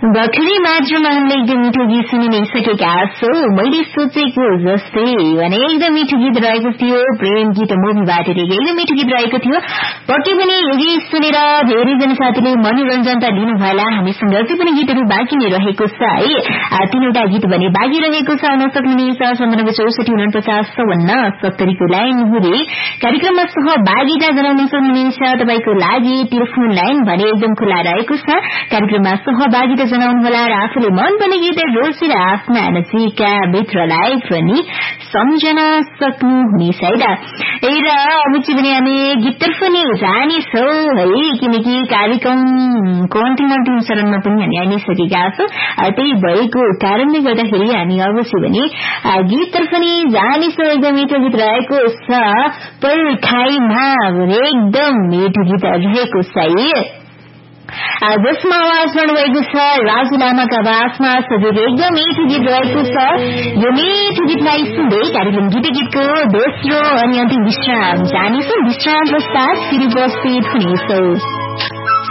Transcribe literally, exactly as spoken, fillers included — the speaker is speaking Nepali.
भर्खरै मात्रमा हामीले एकदम मिठो गीत सुनि नै सकेका छौं। मैले सोचेको जस्तै भने एकदम मिठो गीत रहेको थियो, प्रेम गीत मुभीबाट एकदम मिठो गीत रहेको थियो। पक्कै पनि यो गीत सुनेर धेरैजना साथीले मनोरञ्जन त लिनुभयो। हामीसँग अझै पनि गीतहरू बाँकी नै रहेको छ है, तीनवटा गीत भने बाँकी रहेको छ। आउन सक्नुहुनेछ सन्तानब्बे चौसठी उनपचास चौवन्न सत्तरीको लाइन हुँदै कार्यक्रममा सहभागिता जनाउन सक्नुहुनेछ। तपाईँको लागि टेलिफोन लाइन भने एकदम खुला रहेको छ। कार्यक्रममा सहभागिता जनाउनु होला र आफूले मन पर्ने गीत रोजेर आफ्ना नजिकका मित्रलाई पनि सम्झन सक्नुहुनेछ है त। र अब चाहिँ भने हामी गीततर्फ नै जानेछौँ है, किनकि कार्यक्रमको अन्तिम अन्तिम चरणमा पनि हामी आइ नै सकेका छौँ। त्यही भएको कारणले गर्दाखेरि हामी अब चाहिँ भने गीततर्फ नै जानेछौँ। एकदम मिठो गीत रहेको छ, पर्खाइमा एकदम मिठो गीत रहेको छ है, जसमा आवाज गर्नुभएको छ राजु लामाका आवाजमा सजिलो एकदम मिठो गीत रहेको छ। यो मिठो गीतलाई सुन्दै कार्यक्रम गीत गीतको दोस्रो अनि अन्तिम विश्राम जानेछौँ। विश्राम पश्चात फेरि उपस्थित हुनेछौँ।